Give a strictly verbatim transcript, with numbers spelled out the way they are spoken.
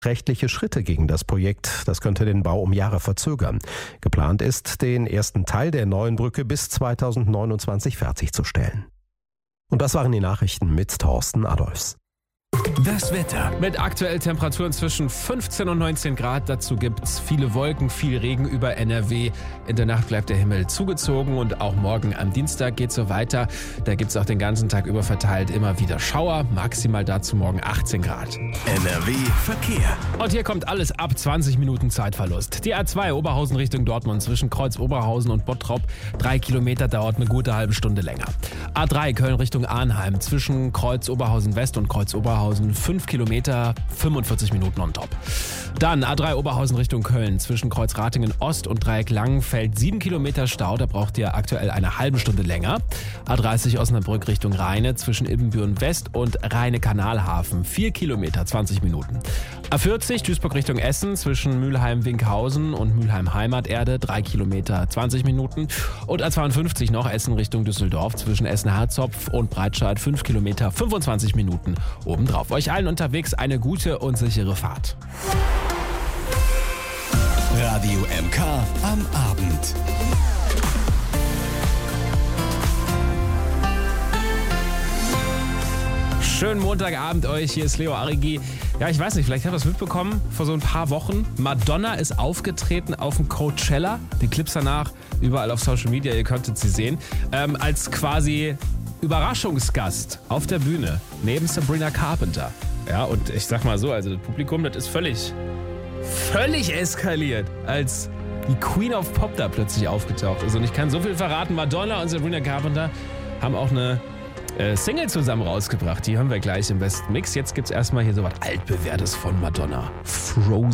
Rechtliche Schritte gegen das Projekt, das könnte den Bau um Jahre verzögern. Geplant ist, den ersten Teil der neuen Brücke bis zweitausendneunundzwanzig fertigzustellen. Und das waren die Nachrichten mit Thorsten Adolfs. Das Wetter. Mit aktuell Temperaturen zwischen fünfzehn und neunzehn Grad. Dazu gibt's viele Wolken, viel Regen über N R W. In der Nacht bleibt der Himmel zugezogen und auch morgen am Dienstag geht's so weiter. Da gibt's auch den ganzen Tag über verteilt immer wieder Schauer. Maximal dazu morgen achtzehn Grad. N R W Verkehr. Und hier kommt alles ab zwanzig Minuten Zeitverlust. Die A zwei Oberhausen Richtung Dortmund zwischen Kreuz Oberhausen und Bottrop. Drei Kilometer dauert eine gute halbe Stunde länger. A drei Köln Richtung Arnheim zwischen Kreuz Oberhausen West und Kreuz Oberhausen. fünf Kilometer, fünfundvierzig Minuten on top. Dann A drei Oberhausen Richtung Köln zwischen Kreuz Ratingen Ost und Dreieck Langenfeld sieben Kilometer Stau, da braucht ihr aktuell eine halbe Stunde länger. A dreißig Osnabrück Richtung Rheine zwischen Ibbenbüren West und Rheine-Kanalhafen vier Kilometer, zwanzig Minuten. A vierzig Duisburg Richtung Essen zwischen Mülheim-Winkhausen und Mülheim-Heimaterde drei Kilometer, zwanzig Minuten. Und A zweiundfünfzig noch Essen Richtung Düsseldorf zwischen Essen-Herzopf und Breitscheid fünf Kilometer, fünfundzwanzig Minuten obendrauf. Euch allen unterwegs eine gute und sichere Fahrt. Radio M K am Abend. Schönen Montagabend euch, hier ist Leo Arigi. Ja, ich weiß nicht, vielleicht habt ihr es mitbekommen, vor so ein paar Wochen. Madonna ist aufgetreten auf dem Coachella. Die Clips danach überall auf Social Media, ihr könntet sie sehen. Ähm, als quasi Überraschungsgast auf der Bühne neben Sabrina Carpenter. Ja, und ich sag mal so, also das Publikum, das ist völlig, völlig eskaliert, als die Queen of Pop da plötzlich aufgetaucht ist. Und ich kann so viel verraten, Madonna und Sabrina Carpenter haben auch eine äh, Single zusammen rausgebracht. Die hören wir gleich im besten Mix. Jetzt gibt's erstmal hier so was altbewährtes von Madonna. Frozen.